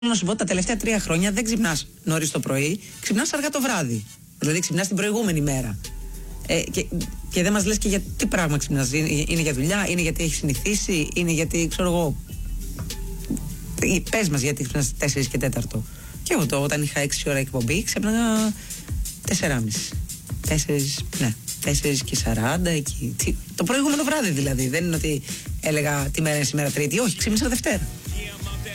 να σου πω, τα τελευταία 3 χρόνια δεν ξυπνάς νωρίς το πρωί, ξυπνάς αργά το βράδυ. Δηλαδή ξυπνάς την προηγούμενη μέρα. Και δεν μας λες και για τι πράγμα ξυπνάς. Είναι για δουλειά, είναι γιατί έχεις συνηθίσει, είναι γιατί ξέρω εγώ. Πες μας γιατί ξυπνάς 4 και 4. Και εγώ όταν είχα 6 ώρα εκπομπή ξύπναγα 4,5. 4 και 40 εκεί. Το προηγούμενο βράδυ δηλαδή. Δεν είναι ότι έλεγα τη μέρα είναι σήμερα Τρίτη. Όχι, ξύπνησα Δευτέρα.